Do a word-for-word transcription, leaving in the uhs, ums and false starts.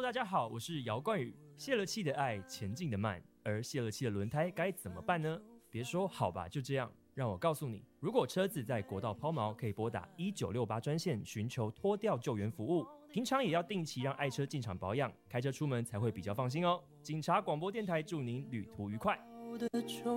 大家好，我是姚冠宇。泄了气的爱，前进的慢，而泄了气的轮胎该怎么办呢？别说好吧，就这样。让我告诉你，如果车子在国道抛锚，可以拨打一九六八专线寻求拖吊救援服务。平常也要定期让爱车进厂保养，开车出门才会比较放心哦。警察广播电台祝您旅途愉快。